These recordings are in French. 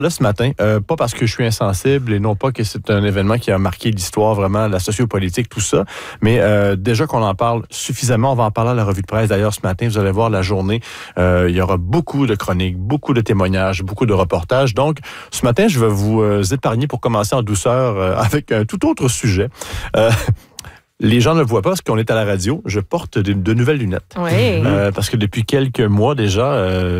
Là, ce matin, pas parce que je suis insensible et non pas que c'est un événement qui a marqué l'histoire, vraiment, la sociopolitique, tout ça, mais déjà qu'on en parle suffisamment, on va en parler à la revue de presse. D'ailleurs, ce matin, vous allez voir la journée, il y aura beaucoup de chroniques, beaucoup de témoignages, beaucoup de reportages. Donc, ce matin, je vais vous épargner pour commencer en douceur avec un tout autre sujet. Les gens ne le voient pas parce qu'on est à la radio. Je porte de nouvelles lunettes. Oui. Parce que depuis quelques mois déjà,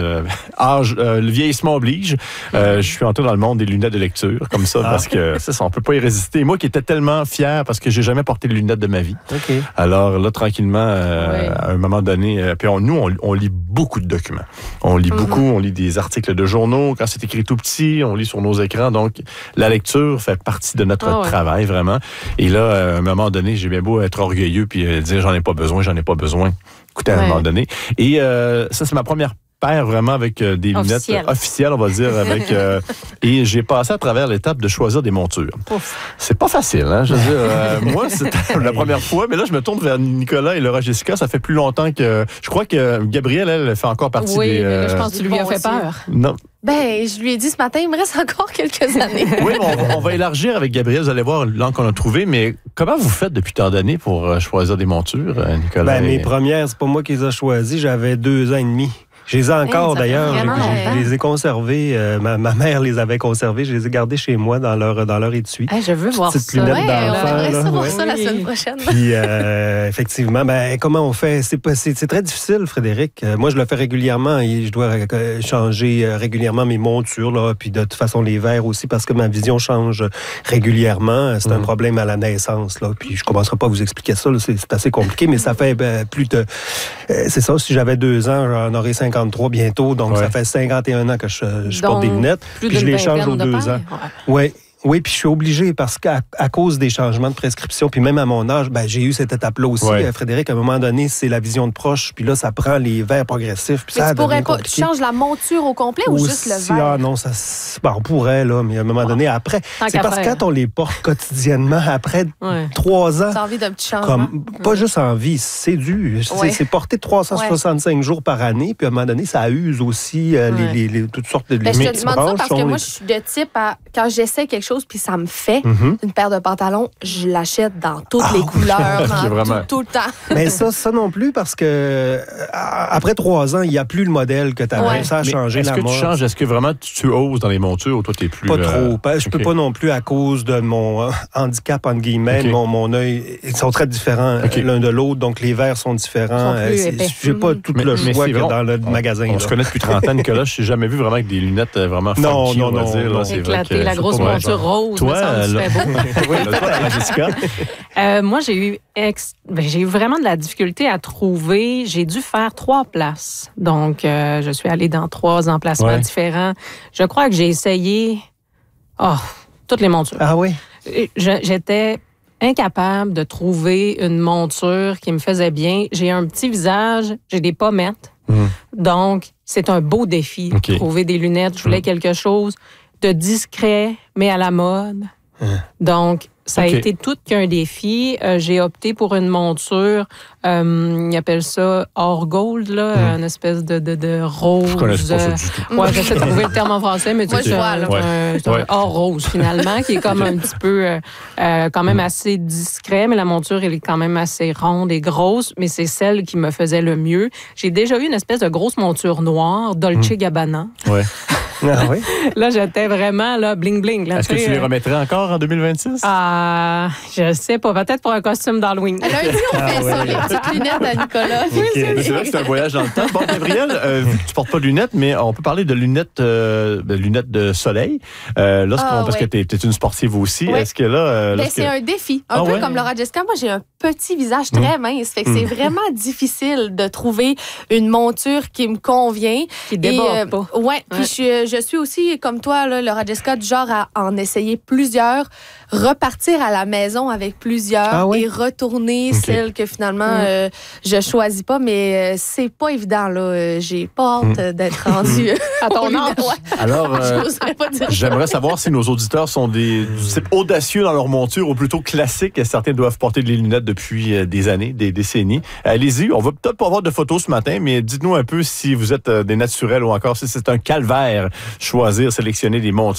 le vieillissement oblige. Je suis entré dans le monde des lunettes de lecture, comme ça, parce que ça, on peut pas y résister. Moi qui étais tellement fier parce que j'ai jamais porté de lunettes de ma vie. Okay. Alors là, tranquillement, à un moment donné, puis on lit beaucoup de documents. On lit beaucoup, on lit des articles de journaux. Quand c'est écrit tout petit, on lit sur nos écrans. Donc, la lecture fait partie de notre travail, vraiment. Et là, à un moment donné, j'ai bien beau être orgueilleux puis dire j'en ai pas besoin. Écoutez, à un moment donné. Et ça, c'est ma première paire vraiment avec des lunettes officielles, on va dire. Et j'ai passé à travers l'étape de choisir des montures. Ouf. C'est pas facile, hein? Je veux dire, moi, c'était la première fois, mais là, je me tourne vers Nicolas et Laura Jessica. Ça fait plus longtemps que... Je crois que Gabrielle, elle fait encore partie des... Oui, mais là, je pense que tu lui as fait peur. Non. Ben, je lui ai dit ce matin, il me reste encore quelques années. Oui, on va élargir avec Gabriel. Vous allez voir l'angle qu'on a trouvé. Mais comment vous faites depuis tant d'années pour choisir des montures, Nicolas? Ben, mes premières, c'est pas moi qui les ai choisies. J'avais 2 ans et demi. Je les ai encore, d'ailleurs. Je les ai conservées. Ma mère les avait conservées. Je les ai gardées chez moi dans leur étui. Je veux voir ça. On aimerait savoir ça la semaine prochaine. Puis, effectivement, comment on fait? C'est très difficile, Frédéric. Moi, je le fais régulièrement et je dois changer régulièrement mes montures. Là, puis, de toute façon, les verres aussi, parce que ma vision change régulièrement. C'est un problème à la naissance. Là. Puis, je ne commencerai pas à vous expliquer ça. Là. C'est assez compliqué, mais ça fait plus de... c'est ça, si j'avais 2 ans, j'en aurais 53 bientôt, donc ça fait 51 ans que je porte des lunettes, puis je les change aux 2 ans. Oui. Oui, puis je suis obligé parce qu'à cause des changements de prescription, puis même à mon âge, j'ai eu cette étape-là aussi, Frédéric. À un moment donné, c'est la vision de proche, puis là, ça prend les verres progressifs. Puis mais ça tu pourrais pas, tu changes la monture au complet ou juste le verre? Non, on pourrait, là, mais à un moment donné, après, c'est parce que quand on les porte quotidiennement, après 3 ans... T'as envie d'un petit changement? Pas juste envie, c'est dur. C'est porté 365 jours par année, puis à un moment donné, ça use aussi toutes sortes de limites. Je te demande ça parce que moi, je suis de type à... Quand j'essaie quelque chose puis ça me fait une paire de pantalons, je l'achète dans toutes les couleurs, tout le temps. Mais ça non plus, parce que après 3 ans, il n'y a plus le modèle que tu avais. Ça a changé la mode. Est-ce que tu changes? Est-ce que vraiment tu oses dans les montures ou toi, tu n'es plus... Pas trop. Je peux pas non plus à cause de mon handicap, entre guillemets. Mon œil, ils sont très différents l'un de l'autre, donc les verres sont différents. J'ai pas tout le choix que dans le magasin. On se connaît depuis 30 ans, Nicolas. Je n'ai jamais vu vraiment avec des lunettes vraiment funky, on va dire. Non. Éclaté, la grosse monture rose. Toi, Jessica? Moi, j'ai eu vraiment de la difficulté à trouver. J'ai dû faire 3 places. Donc, je suis allée dans 3 emplacements différents. Je crois que j'ai essayé toutes les montures. Ah oui? J'étais incapable de trouver une monture qui me faisait bien. J'ai un petit visage, j'ai des pommettes. Donc, c'est un beau défi de trouver des lunettes. Je voulais quelque chose de discret, mais à la mode. Donc, ça a été tout qu'un défi. J'ai opté pour une monture, ils appellent ça or gold, là, une espèce de rose. Je connais pas ça du tout. Ouais, j'essaie de trouver le terme en français, mais c'est un or rose, finalement, qui est comme un petit peu, quand même assez discret, mais la monture, elle est quand même assez ronde et grosse, mais c'est celle qui me faisait le mieux. J'ai déjà eu une espèce de grosse monture noire, Dolce & Gabbana. Ouais. Ah oui? Là, j'étais vraiment là, bling-bling. Là, est-ce que tu les remettrais encore en 2026? Je sais pas. Peut-être pour un costume d'Halloween. Lundi, on fait ça, les petites lunettes à Nicolas. Oui, c'est vrai que c'est un voyage dans le temps. Bon, Gabriel, vu que tu portes pas de lunettes, mais on peut parler de lunettes de soleil. Parce que tu es une sportive aussi. Oui. Est-ce que là... c'est un défi. Un peu comme Laura Jessica. Moi, j'ai un petit visage très mince. Fait que c'est vraiment difficile de trouver une monture qui me convient. Qui déborde pas. Oui. Puis je suis aussi, comme toi, là, Laura Jessica, du genre à en essayer plusieurs, repartir à la maison avec plusieurs et retourner celle que finalement je choisis pas. Mais c'est pas évident, là. J'ai pas hâte d'être rendue à ton âge. Alors, j'aimerais savoir si nos auditeurs sont du type audacieux dans leur monture ou plutôt classiques. Certains doivent porter des lunettes depuis des années, des décennies. Allez-y, on va peut-être pas avoir de photos ce matin, mais dites-nous un peu si vous êtes des naturels ou encore si c'est un calvaire choisir, sélectionner des montures.